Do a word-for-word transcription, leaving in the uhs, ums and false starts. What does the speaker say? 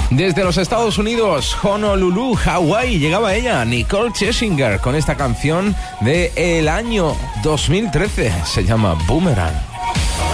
Desde los Estados Unidos, Honolulu, Hawái, llegaba ella, Nicole Scherzinger, con esta canción de el año dos mil trece. Se llama Boomerang.